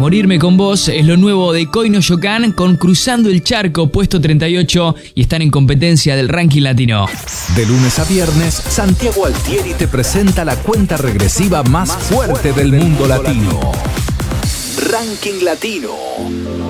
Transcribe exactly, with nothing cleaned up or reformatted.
Morirme con vos es lo nuevo de Coino Yocan con Cruzando el Charco, puesto treinta y ocho, y están en competencia del ranking latino. De lunes a viernes, Santiago Altieri te presenta la cuenta regresiva más fuerte del mundo latino. Ranking Latino.